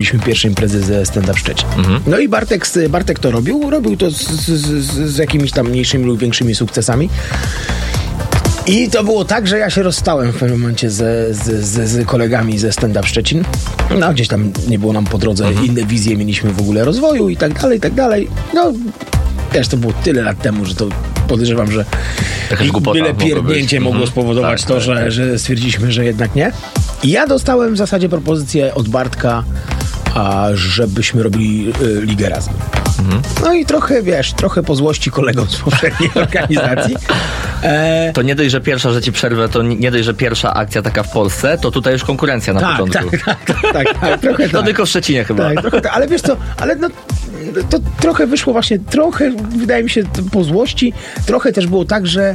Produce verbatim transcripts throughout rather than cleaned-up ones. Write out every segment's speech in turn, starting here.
robiliśmy pierwsze imprezy ze Stand-Up Szczecin. Mhm. No i Bartek, Bartek to robił, robił to z, z, z, z jakimiś tam mniejszymi lub większymi sukcesami. I to było tak, że ja się rozstałem w pewnym momencie ze, z, z, z kolegami ze Stand-Up Szczecin. No gdzieś tam nie było nam po drodze, mhm. inne wizje mieliśmy w ogóle rozwoju i tak dalej, i tak dalej. No też to było tyle lat temu, że to podejrzewam, że byle pierdnięcie mogło mhm. spowodować tak, to, tak, że, tak. że stwierdziliśmy, że jednak nie. I ja dostałem w zasadzie propozycję od Bartka, a żebyśmy robili y, ligę razem. Mhm. No i trochę, wiesz, trochę po złości kolegom z poprzedniej organizacji. E... To nie dość, że pierwsza, że ci przerwę, to nie dość, że pierwsza akcja taka w Polsce, to tutaj już konkurencja na tak, początku. Tak, tak, tak, tak, tak trochę To tak. tylko w Szczecinie chyba. Tak, trochę tak, ale wiesz co, ale no to trochę wyszło właśnie, trochę wydaje mi się po złości, trochę też było tak, że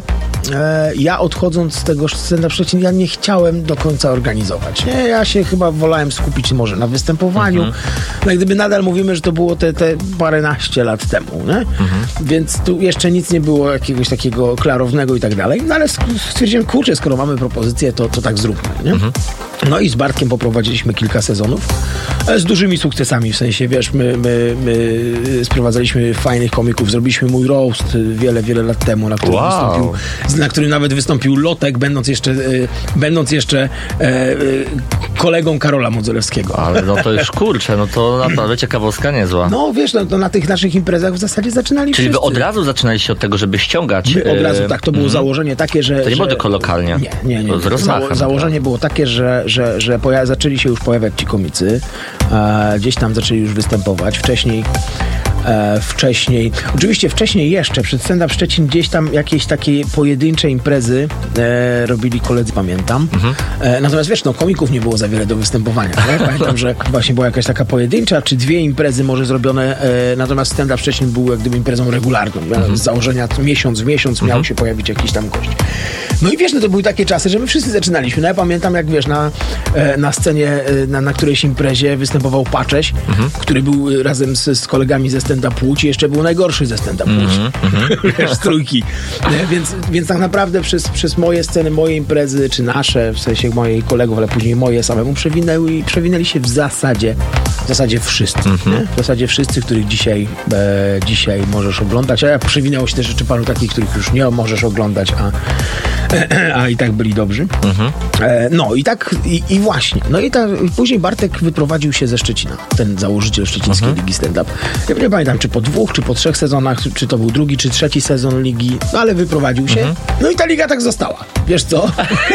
e, ja odchodząc z tego Stand-Up Szczecin, ja nie chciałem do końca organizować. Nie, ja się chyba wolałem skupić może na występowaniu. Mhm. No jak gdyby nadal mówimy, że to było te, te paręnaście lat temu, nie? Mhm. Więc tu jeszcze nic nie było jakiegoś takiego klarownego i tak dalej. No ale stwierdziłem, kurczę, skoro mamy propozycję, to, to tak zróbmy, nie? Mhm. No i z Bartkiem poprowadziliśmy kilka sezonów z dużymi sukcesami, w sensie, wiesz, my, my, my sprowadzaliśmy fajnych komików, zrobiliśmy mój roast wiele, wiele lat temu, na którym, wow. wystąpił, na którym nawet wystąpił Lotek, będąc jeszcze, e, będąc jeszcze e, e, kolegą Karola Modzelewskiego. Ale no to już kurczę, no to naprawdę ciekawostka niezła. No wiesz, no, to na tych naszych imprezach w zasadzie zaczynali Czyli wszyscy. wy od razu zaczynaliście od tego, żeby ściągać? My od razu, tak, to było mm. założenie takie, że... To nie że, było tylko lokalnie? Nie, nie, nie. To z rozmachem, Zało- założenie było takie, że, że, że poja- zaczęli się już pojawiać ci komicy, e, gdzieś tam zaczęli już występować. Wcześniej E, wcześniej, oczywiście wcześniej jeszcze, przed Stand-Up Szczecin gdzieś tam jakieś takie pojedyncze imprezy e, robili koledzy, pamiętam. Mhm. E, natomiast wiesz, no komików nie było za wiele do występowania. Nie? Pamiętam, że właśnie była jakaś taka pojedyncza, czy dwie imprezy może zrobione, e, natomiast Stand-Up Szczecin był jak gdyby imprezą regularną. Mhm. Z założenia miesiąc w miesiąc mhm. miał się pojawić jakiś tam gość. No i wiesz, no to były takie czasy, że my wszyscy zaczynaliśmy. No ja pamiętam, jak wiesz, na, na scenie, na, na którejś imprezie występował Pacześ, mhm. który był razem z, z kolegami ze stand-up Łódź i jeszcze był najgorszy ze stand-up Łódź. Mm-hmm. Wiesz, z trójki. Więc, więc tak naprawdę przez, przez moje sceny, moje imprezy, czy nasze, w sensie moich kolegów, ale później moje samemu, przewinęły, przewinęli się w zasadzie w zasadzie wszyscy. Mm-hmm. W zasadzie wszyscy, których dzisiaj, e, dzisiaj możesz oglądać. A ja przewinęło się też rzeczy paru takich, których już nie możesz oglądać, a, a i tak byli dobrzy. Mm-hmm. E, no i tak, i, i właśnie. No i tak, później Bartek wyprowadził się ze Szczecina. Ten założyciel Szczecińskiej mm-hmm. Ligi Stand-Up. Ja nie pamiętam, czy po dwóch, czy po trzech sezonach, czy to był drugi, czy trzeci sezon ligi, no ale wyprowadził się. Mm-hmm. No i ta liga tak została. Wiesz co?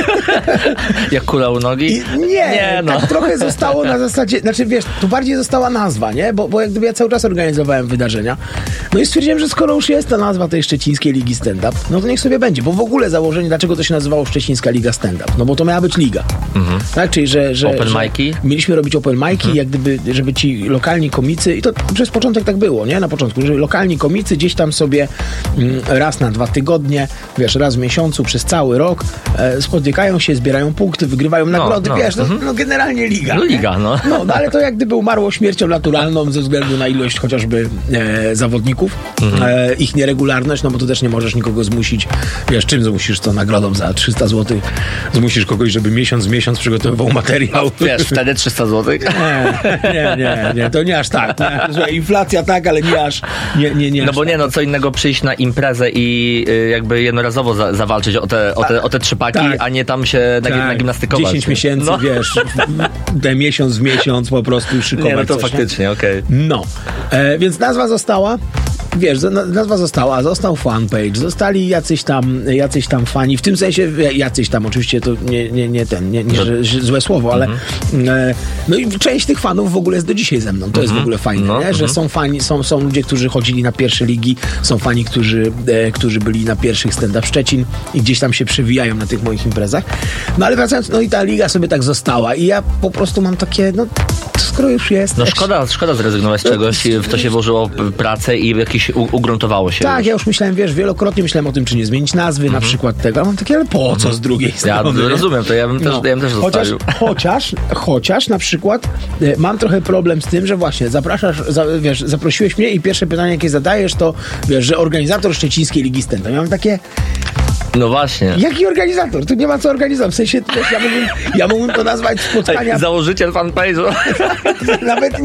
Jak kula u nogi? I, nie, nie no. Tak trochę zostało na zasadzie, znaczy wiesz, tu bardziej została nazwa, nie? Bo, bo jak gdyby ja cały czas organizowałem wydarzenia. No i stwierdziłem, że skoro już jest ta nazwa tej Szczecińskiej Ligi Stand-Up, no to niech sobie będzie, bo w ogóle założenie, dlaczego to się nazywało Szczecińska Liga Stand-Up? No bo to miała być liga. Mm-hmm. Tak? Czyli, że, że, open że mic'i? Mieliśmy robić open mic'i, mm-hmm. jak gdyby, żeby ci lokalni komicy, i to przez początek tak było, nie? Na początku, że lokalni komicy gdzieś tam sobie mm, raz na dwa tygodnie, wiesz, raz w miesiącu, przez cały rok e, spotykają się, zbierają punkty, wygrywają nagrody, no, no. wiesz, no, mm-hmm. no generalnie liga. No liga, no. No, no ale to jak gdyby umarło śmiercią naturalną ze względu na ilość chociażby e, zawodników, mm-hmm. e, ich nieregularność, no bo tu też nie możesz nikogo zmusić, wiesz, czym zmusisz to nagrodą za trzysta złotych, zmusisz kogoś, żeby miesiąc w miesiąc przygotowywał materiał. Wiesz, wtedy trzysta złotych? Nie, nie, nie, nie, to nie aż tak. Nie. Słuchaj, inflacja tak, ale nie aż, nie, nie, nie No bo tak. nie, no co innego przyjść na imprezę i y, jakby jednorazowo za, zawalczyć o te, o, te, o te trzypaki, tak. a nie tam się tak. na, nagimnastykować. dziesięć miesięcy, no. wiesz, ten miesiąc w miesiąc po prostu szykować. Nie, no to coś, faktycznie, nie? okej. Okay. No, e, więc nazwa została. Wiesz, nazwa została, został fanpage, zostali jacyś tam, jacyś tam fani, w tym sensie jacyś tam, oczywiście to nie, nie, nie ten, nie, nie że, że złe słowo, ale mm-hmm. e, no i część tych fanów w ogóle jest do dzisiaj ze mną, to mm-hmm. jest w ogóle fajne, no, nie? że mm-hmm. są fani, są, są ludzie, którzy chodzili na pierwsze ligi, są fani, którzy, e, którzy byli na pierwszych Stand-Up Szczecin i gdzieś tam się przewijają na tych moich imprezach, no ale wracając, no i ta liga sobie tak została i ja po prostu mam takie, no skoro już jest. No szkoda, szkoda zrezygnować z czegoś, w to się włożyło pracę i jakiś u, ugruntowało się. Tak, już. ja już myślałem, wiesz, wielokrotnie myślałem o tym, czy nie zmienić nazwy, mm-hmm. na przykład tego, ale mam takie, ale po co z drugiej strony? Ja rozumiem to, ja bym też, no. ja bym też chociaż, zostawił. chociaż, chociaż na przykład e, mam trochę problem z tym, że właśnie zapraszasz, za, wiesz, zaprosiłeś mnie i pierwsze pytanie, jakie zadajesz, to wiesz, że organizator Szczecińskiej Ligi Stand-Up. Ja mam takie... No właśnie. Jaki organizator? Tu nie ma co organizować. W sensie, wiesz, ja mógłbym, ja mógłbym to nazwać spotkania... Założyciel fanpage'u. Nawet